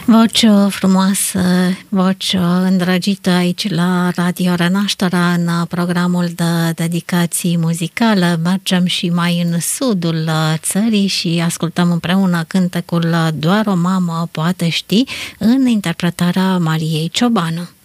Voce frumoasă, voce îndrăgită aici la Radio Renașterea în programul de dedicații muzicale. Mergem și mai în sudul țării și ascultăm împreună cântecul Doar o mamă poate ști în interpretarea Mariei Ciobanu.